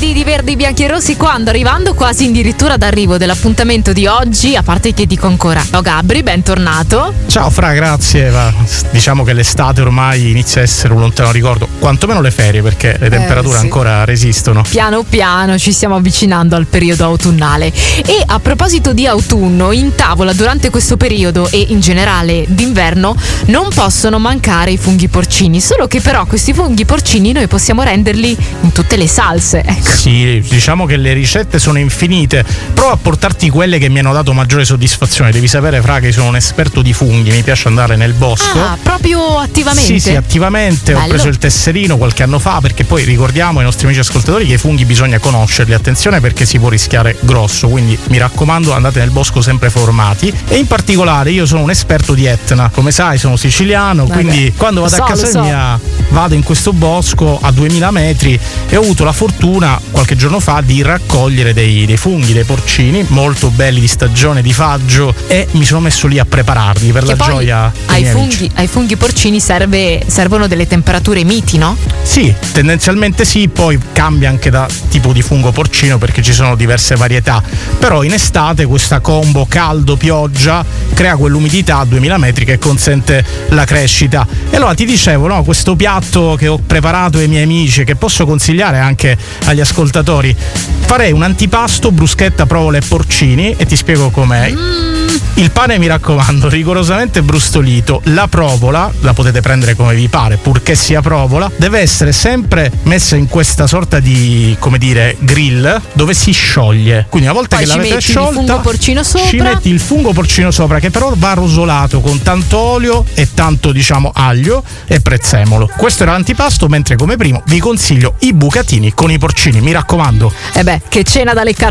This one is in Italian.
Vestiti di verdi, bianchi e rossi, quando arrivando quasi addirittura d'arrivo dell'appuntamento di oggi, a parte che dico ancora ciao Gabri, bentornato. Ciao Fra, grazie. Diciamo che l'estate ormai inizia a essere un lontano ricordo, quantomeno le ferie, perché le temperature ancora resistono. Piano piano ci stiamo avvicinando al periodo autunnale. E a proposito di autunno, in tavola durante questo periodo e in generale d'inverno non possono mancare i funghi porcini, solo che però questi funghi porcini noi possiamo renderli in tutte le salse, ecco. Sì, diciamo che le ricette sono infinite. Prova a portarti quelle che mi hanno dato maggiore soddisfazione. Devi sapere, Fra, che sono un esperto di funghi, mi piace andare nel bosco. Ah, proprio attivamente? Sì, attivamente. Bello. Ho preso il tesserino qualche anno fa, perché poi ricordiamo ai nostri amici ascoltatori che i funghi bisogna conoscerli, attenzione, perché si può rischiare grosso, quindi mi raccomando, andate nel bosco sempre formati. E in particolare io sono un esperto di Etna, come sai sono siciliano, quindi quando vado a casa mia vado in questo bosco a 2000 metri e ho avuto la fortuna qualche giorno fa di raccogliere dei funghi, dei porcini molto belli di stagione, di faggio, e mi sono messo lì a prepararli per che la gioia dei miei amici. Ai funghi porcini servono delle temperature miti, no? Sì, tendenzialmente sì, poi cambia anche da tipo di fungo porcino perché ci sono diverse varietà, però in estate questa combo caldo-pioggia crea quell'umidità a 2000 metri che consente la crescita. E allora ti dicevo, no, questo piatto che ho preparato ai miei amici, che posso consigliare anche agli ascoltatori, farei un antipasto bruschetta, provole e porcini, e ti spiego com'è. Il pane, mi raccomando, rigorosamente brustolito. La provola la potete prendere come vi pare, purché sia provola, deve essere sempre messa in questa sorta di, come dire, grill dove si scioglie. Quindi una volta poi che l'avete sciolta, il fungo porcino sopra. ci metti il fungo porcino sopra, che però va rosolato con tanto olio e tanto, diciamo, aglio e prezzemolo. Questo era l'antipasto, mentre come primo vi consiglio i bucatini con i porcini, mi raccomando. Che cena da leccare